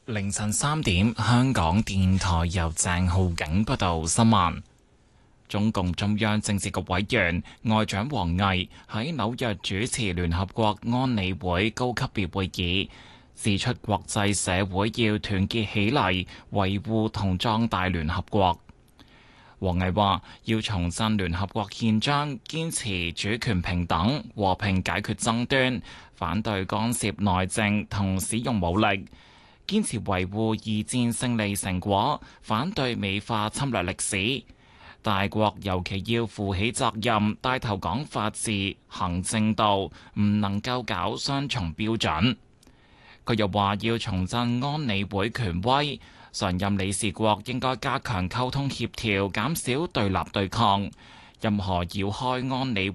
凌晨3點，香港電台由鄭浩景報道新聞。中共中央政治局委員外長王毅喺紐約主持聯合國安理會高級別會議，指出國際社會要團結起嚟，維護同壯大聯合國。王毅話：要重振聯合國憲章，堅持主權平等、和平解決爭端，反對干涉內政同使用武力，堅持維護二戰勝利成果，反對美化侵略歷史。大國尤其要負起責任，帶頭講法治、行正道，唔能夠搞雙重標準。佢又話要重振安理會權威，常任理事國應該加強溝通協調，減少對立對抗。任何繞開安理